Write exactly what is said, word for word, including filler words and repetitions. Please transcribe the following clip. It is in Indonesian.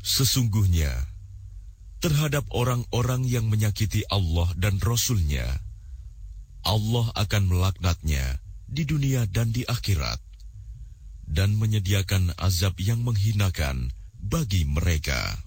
Sesungguhnya, terhadap orang-orang yang menyakiti Allah dan Rasul-Nya, Allah akan melaknatnya di dunia dan di akhirat, dan menyediakan azab yang menghinakan bagi mereka.